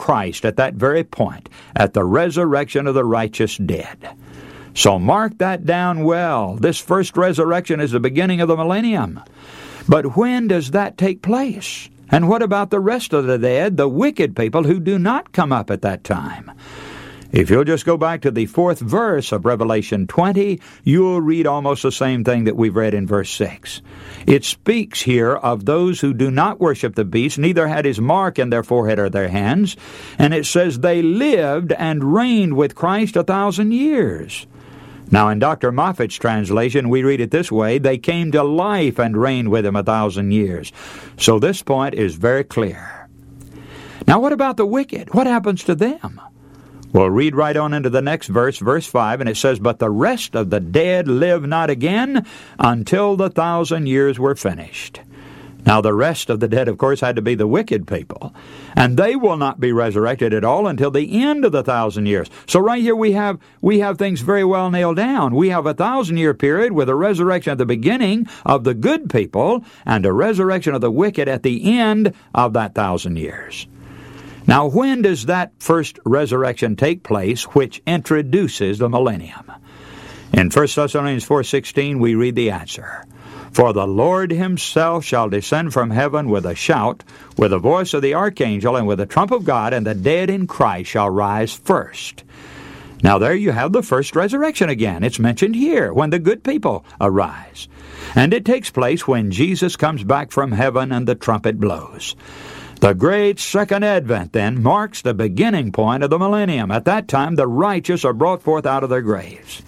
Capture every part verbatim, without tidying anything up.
Christ at that very point, at the resurrection of the righteous dead. So mark that down well. This first resurrection is the beginning of the millennium. But when does that take place? And what about the rest of the dead, the wicked people who do not come up at that time? If you'll just go back to the fourth verse of Revelation twenty, you'll read almost the same thing that we've read in verse six. It speaks here of those who do not worship the beast, neither had his mark in their forehead or their hands. And it says they lived and reigned with Christ a thousand years. Now, in Doctor Moffat's translation, we read it this way: they came to life and reigned with him a thousand years. So this point is very clear. Now, what about the wicked? What happens to them? Well, read right on into the next verse, verse five, and it says, but the rest of the dead live not again until the thousand years were finished. Now, the rest of the dead, of course, had to be the wicked people, and they will not be resurrected at all until the end of the thousand years. So right here we have we have things very well nailed down. We have a thousand-year period with a resurrection at the beginning of the good people and a resurrection of the wicked at the end of that thousand years. Now, when does that first resurrection take place, which introduces the millennium? In First Thessalonians four sixteen, we read the answer. For the Lord himself shall descend from heaven with a shout, with the voice of the archangel, and with the trump of God, and the dead in Christ shall rise first. Now there you have the first resurrection again. It's mentioned here, when the good people arise. And it takes place when Jesus comes back from heaven and the trumpet blows. The great second advent, then, marks the beginning point of the millennium. At that time, the righteous are brought forth out of their graves.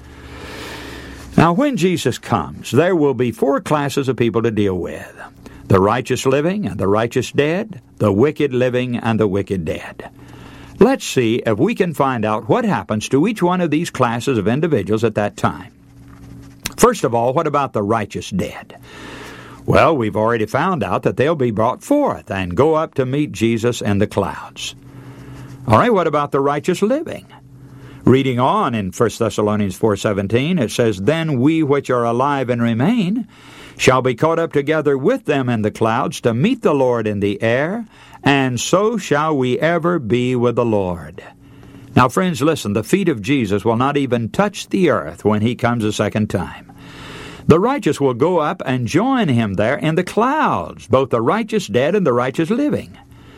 Now, when Jesus comes, there will be four classes of people to deal with: the righteous living and the righteous dead, the wicked living and the wicked dead. Let's see if we can find out what happens to each one of these classes of individuals at that time. First of all, what about the righteous dead? Well, we've already found out that they'll be brought forth and go up to meet Jesus in the clouds. All right, what about the righteous living? Reading on in First Thessalonians four seventeen, it says, then we which are alive and remain shall be caught up together with them in the clouds to meet the Lord in the air, and so shall we ever be with the Lord. Now, friends, listen, the feet of Jesus will not even touch the earth when he comes a second time. The righteous will go up and join him there in the clouds, both the righteous dead and the righteous living.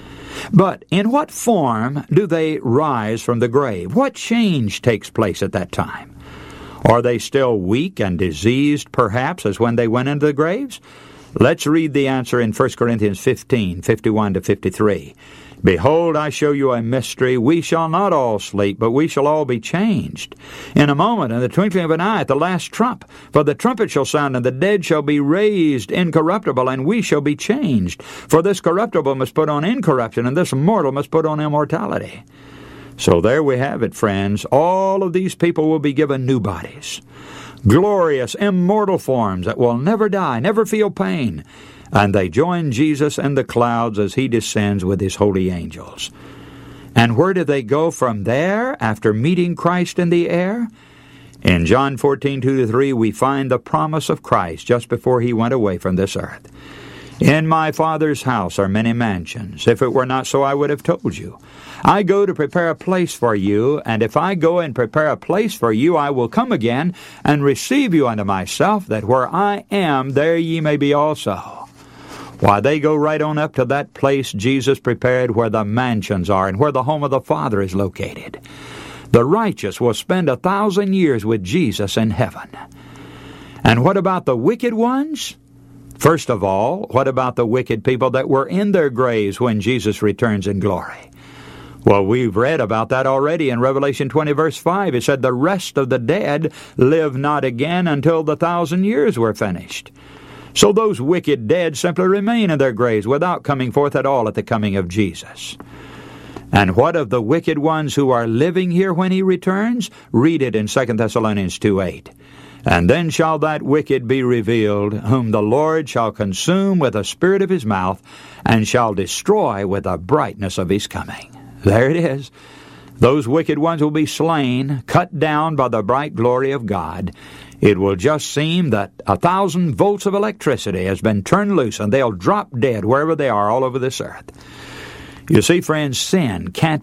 But in what form do they rise from the grave? What change takes place at that time? Are they still weak and diseased, perhaps, as when they went into the graves? Let's read the answer in First Corinthians fifteen, fifty-one to fifty-three. Behold, I show you a mystery. We shall not all sleep, but we shall all be changed. In a moment, in the twinkling of an eye, at the last trump. For the trumpet shall sound, and the dead shall be raised incorruptible, and we shall be changed. For this corruptible must put on incorruption, and this mortal must put on immortality. So there we have it, friends. All of these people will be given new bodies. Glorious, immortal forms that will never die, never feel pain. And they join Jesus in the clouds as he descends with his holy angels. And where do they go from there after meeting Christ in the air? In John fourteen, two to three, we find the promise of Christ just before he went away from this earth. In my Father's house are many mansions. If it were not so, I would have told you. I go to prepare a place for you, and if I go and prepare a place for you, I will come again and receive you unto myself, that where I am, there ye may be also. Why, they go right on up to that place Jesus prepared where the mansions are and where the home of the Father is located. The righteous will spend a thousand years with Jesus in heaven. And what about the wicked ones? First of all, what about the wicked people that were in their graves when Jesus returns in glory? Well, we've read about that already in Revelation twenty, verse five. It said, the rest of the dead live not again until the thousand years were finished. So those wicked dead simply remain in their graves without coming forth at all at the coming of Jesus. And what of the wicked ones who are living here when he returns? Read it in Second Thessalonians two eight. And then shall that wicked be revealed, whom the Lord shall consume with the spirit of his mouth, and shall destroy with the brightness of his coming. There it is. Those wicked ones will be slain, cut down by the bright glory of God. It will just seem that a thousand volts of electricity has been turned loose, and they'll drop dead wherever they are all over this earth. You see, friends, sin can't